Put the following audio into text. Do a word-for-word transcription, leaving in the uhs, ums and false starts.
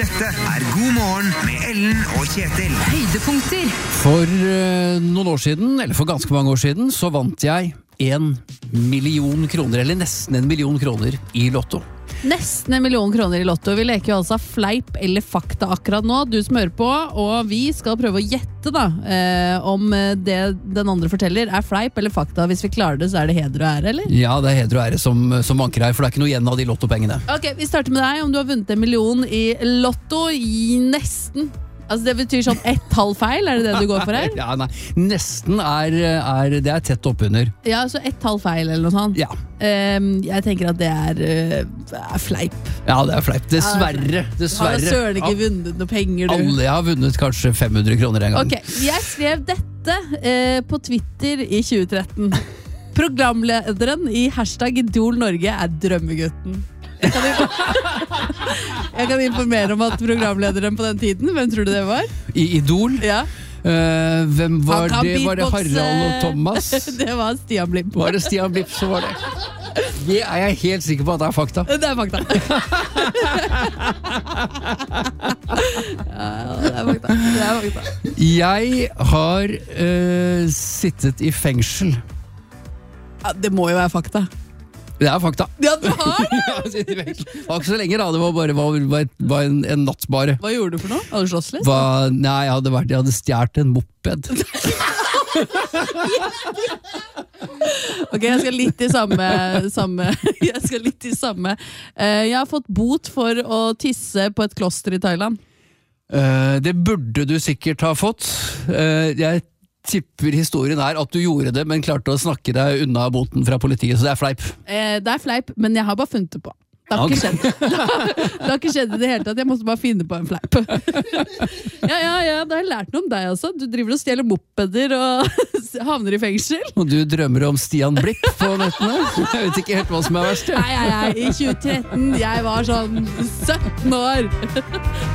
Dette er God morgen med Ellen og Kjetil. Høydepunkter. For uh, noen år siden, eller for ganske mange år siden, så vant jeg en million kroner, eller nesten en million kroner i Lotto. Nesten en million kroner i Lotto. Vi leker jo altså fleip eller fakta akkurat nå, du som hører på, og vi skal prøve å gjette da, eh, om det den andre forteller er fleip eller fakta. Hvis vi klarer det, så er det heder og ære, eller? Ja, det er heder og ære som, som vanker her, for det er ikke noe igjen av de lottopengene. Ok, vi starter med deg. Om du har vunnet en million i Lotto, i nesten. Altså det betyr sånn ett halv feil, er det det du går for her? Ja, nei, nesten er, er det er tett oppunder. Ja, så ett halv feil eller noe sånt. Ja. Um, jeg tenker at det er, uh, er fleip. Ja, det er fleip. Dessverre. Dessverre. Du har søren ikke vunnet noe penger, du. Alle har vunnet kanskje fem hundre kroner en gang. Ok, jeg skrev dette uh, på Twitter i tjue tretten. Programlederen i hashtag Idol Norge er drømmegutten. Jeg kan, jeg kan informere om at programlederen på den tiden, hvem tror du det var? I Idol? Ja. Uh, hvem var det? Var det Harald og Thomas? Det var Stian Blipp. Var det Stian Blipp, så var det. Det er jeg helt sikker på at det er fakta. Det er fakta. Ja, det er fakta. Det er fakta. Jeg har uh, sittet i fengsel. Ja, det må jo være fakta. Det er fakta. Ja, du har det! Jeg har sittet i fengsel. Det var ikke så lenge da, det var bare var, var, var en, en natt bare. Hva gjorde du for noe? Hadde du slåss litt? Hva, nei, jeg hadde, vært, jeg hadde stjert en moped. Ok, jeg skal litt i samme, samme Jeg skal litt i samme uh, Jeg har fått bot for å tisse på et kloster i Thailand. Uh, det burde du sikkert ha fått. Uh, jeg tipper historien er at du gjorde det, men klarte å snakke deg unna boten fra politiet, så det er fleip. Uh, det er fleip, men jeg har bare funnet det på. Det har, ikke skjedd. Det, har, det har ikke skjedd i det hele tatt. Jeg måtte bare finne på en fleip. Ja, ja, ja, da har jeg lært noe om deg også. Du driver og stjeler mopeder og havner i fengsel. Og du drømmer om Stian Blipp på nettene? Jeg vet ikke helt hva som er verst. Nei, nei, nei. I tjue tretten, jeg var sånn sytten år.